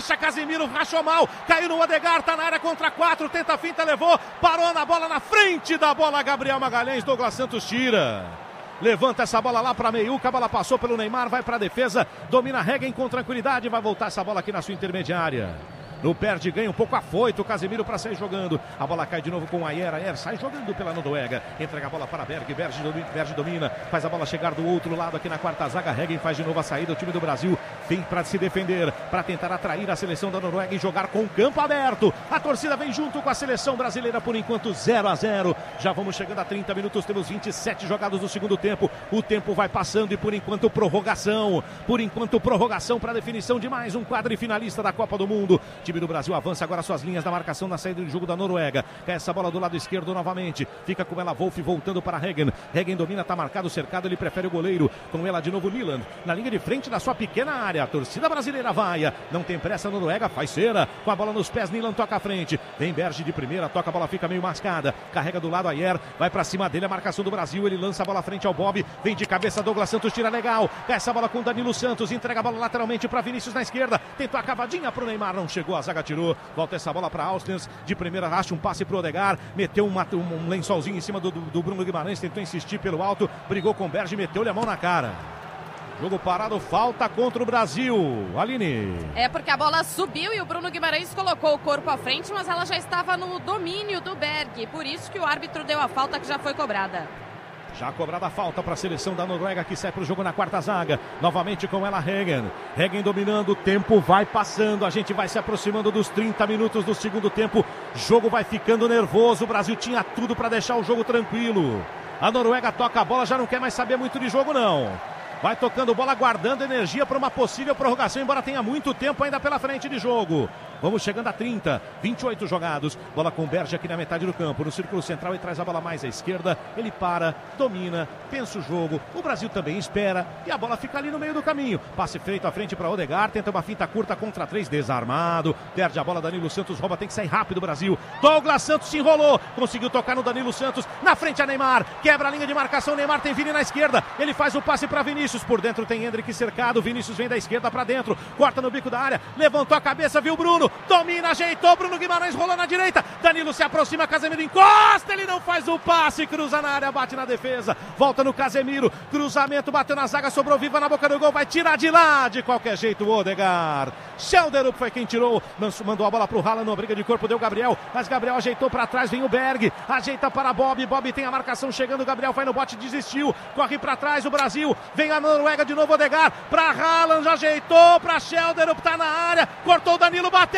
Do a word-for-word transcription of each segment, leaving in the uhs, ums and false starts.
racha Casemiro, rachou mal, caiu no Odegaard, tá na área contra quatro, tenta a finta, levou, parou na bola, na frente da bola, Gabriel Magalhães, Douglas Santos tira. Levanta essa bola lá para meiuca, a bola passou pelo Neymar, vai para a defesa, domina Hegen com tranquilidade, vai voltar essa bola aqui na sua intermediária. No perde, ganha um pouco afoito, o Casemiro para sair jogando. A bola cai de novo com o Ayer. Ayer sai jogando pela Noruega. Entrega a bola para Berg. Berg domina, Berg domina. Faz a bola chegar do outro lado aqui na quarta zaga. Hegen faz de novo a saída. O time do Brasil vem para se defender, para tentar atrair a seleção da Noruega e jogar com o campo aberto. A torcida vem junto com a seleção brasileira por enquanto zero a zero. Já vamos chegando a trinta minutos. Temos vinte e sete jogados do segundo tempo. O tempo vai passando e por enquanto prorrogação. Por enquanto prorrogação para definição de mais um quadrifinalista da Copa do Mundo. O time do Brasil avança agora suas linhas da marcação na saída do jogo da Noruega. Cai essa bola do lado esquerdo novamente. Fica com ela Wolf voltando para Hegen. Hegen domina, está marcado, cercado, ele prefere o goleiro. Com ela de novo Liland. Na linha de frente da sua pequena área. A torcida brasileira vai. Não tem pressa a Noruega, faz cera. Com a bola nos pés, Liland toca à frente. Vem Berge de primeira, toca a bola, fica meio mascada. Carrega do lado Ayer, vai para cima dele a marcação do Brasil. Ele lança a bola à frente ao Bob. Vem de cabeça Douglas Santos, tira legal. Cai essa bola com Danilo Santos. Entrega a bola lateralmente para Vinícius na esquerda. Tentou a cavadinha para o Neymar, não chegou, a zaga tirou. Volta essa bola para Ausnes, de primeira racha um passe para o Odegaard, meteu uma, um, um lençolzinho em cima do, do, do Bruno Guimarães, tentou insistir pelo alto, brigou com o Berge, meteu-lhe a mão na cara. Jogo parado, falta contra o Brasil. Aline. É porque a bola subiu e o Bruno Guimarães colocou o corpo à frente, mas ela já estava no domínio do Berg, por isso que o árbitro deu a falta que já foi cobrada. Já cobrada a falta para a seleção da Noruega que sai para o jogo na quarta zaga. Novamente com ela Hegen. Hegen dominando, o tempo vai passando. A gente vai se aproximando dos trinta minutos do segundo tempo. Jogo vai ficando nervoso. O Brasil tinha tudo para deixar o jogo tranquilo. A Noruega toca a bola, já não quer mais saber muito de jogo não. Vai tocando bola, guardando energia para uma possível prorrogação, embora tenha muito tempo ainda pela frente de jogo. Vamos chegando a trinta, vinte e oito jogados. Bola com o Berge aqui na metade do campo, no círculo central, e traz a bola mais à esquerda. Ele para, domina, pensa o jogo. O Brasil também espera e a bola fica ali no meio do caminho. Passe feito à frente para Odegaard, tenta uma finta curta contra três, desarmado. Perde a bola, Danilo Santos rouba, tem que sair rápido o Brasil. Douglas Santos se enrolou, conseguiu tocar no Danilo Santos. Na frente a Neymar, quebra a linha de marcação. Neymar tem Vini na esquerda, ele faz o passe para Vinícius. Por dentro tem Endrick cercado, Vinícius vem da esquerda para dentro, corta no bico da área, levantou a cabeça, viu Bruno, domina, ajeitou, Bruno Guimarães rolou na direita, Danilo se aproxima, Casemiro encosta, ele não faz o passe, cruza na área, bate na defesa, volta no Casemiro, cruzamento, bateu na zaga, sobrou viva na boca do gol, vai tirar de lá, de qualquer jeito o Odegaard. Schelderup foi quem tirou, mandou a bola pro Haaland, no briga de corpo, deu Gabriel, mas Gabriel ajeitou para trás, vem o Berg, ajeita para Bob, Bob tem a marcação chegando, Gabriel vai no bote, desistiu, corre para trás o Brasil, vem a Noruega de novo, Odegaard, para Haaland, já ajeitou, para Schelderup, tá na área, cortou o Danilo, bateu,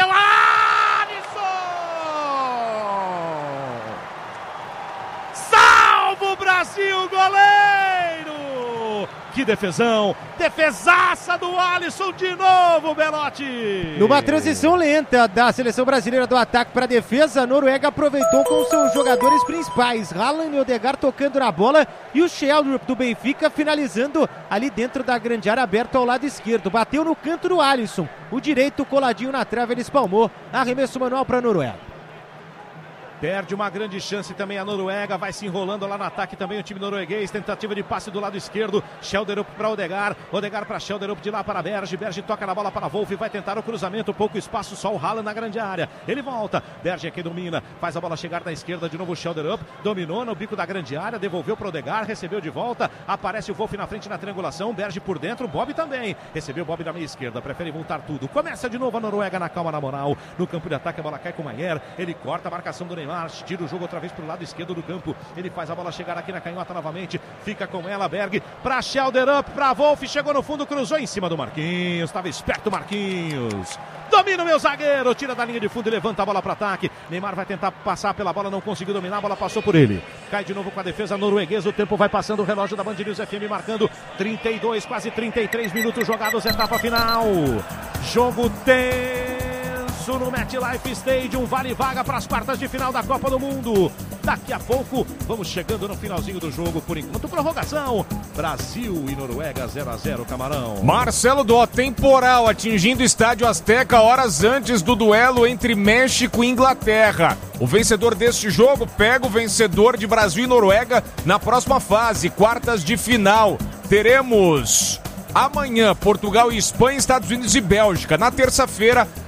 Alisson! Salva o Brasil, goleiro! Que defesão, defesaça do Alisson de novo, Belotti! Numa transição lenta da seleção brasileira do ataque para a defesa, a Noruega aproveitou com seus jogadores principais, Haaland e Odegaard tocando na bola e o Schelderup do Benfica finalizando ali dentro da grande área aberta ao lado esquerdo. Bateu no canto do Alisson, o direito coladinho na trave, ele espalmou. Arremesso manual para a Noruega. Perde uma grande chance também a Noruega, vai se enrolando lá no ataque também o time norueguês, tentativa de passe do lado esquerdo, Schelderup para Odegaard, Odegaard para Schelderup, de lá para Berge, Berge toca na bola para Wolf, vai tentar o cruzamento, pouco espaço, só o Haaland na grande área, ele volta, Berge aqui domina, faz a bola chegar na esquerda, de novo o Schelderup, dominou no bico da grande área, devolveu para Odegaard, recebeu de volta, aparece o Wolf na frente na triangulação, Berge por dentro, Bob também, recebeu Bob na meia esquerda, prefere voltar tudo, começa de novo a Noruega na calma, na moral, no campo de ataque a bola cai com o Maier, ele corta a marcação do Neymar, tira o jogo outra vez para o lado esquerdo do campo, ele faz a bola chegar aqui na canhota novamente, fica com ela, Berg, para Schelderup, para Wolf, chegou no fundo, cruzou em cima do Marquinhos, estava esperto Marquinhos, domina o meu zagueiro, tira da linha de fundo e levanta a bola para ataque, Neymar vai tentar passar pela bola, não conseguiu dominar, a bola passou por ele, cai de novo com a defesa norueguesa, o tempo vai passando, o relógio da Band News F M marcando trinta e dois, quase trinta e três minutos jogados, etapa final, jogo tem no MetLife Stadium, vale vaga para as quartas de final da Copa do Mundo. Daqui a pouco, vamos chegando no finalzinho do jogo, por enquanto prorrogação, Brasil e Noruega zero a zero, Camarão. Marcelo Dó, temporal atingindo o Estádio Azteca horas antes do duelo entre México e Inglaterra. O vencedor deste jogo pega o vencedor de Brasil e Noruega na próxima fase, quartas de final. Teremos amanhã Portugal e Espanha, Estados Unidos e Bélgica. Na terça-feira,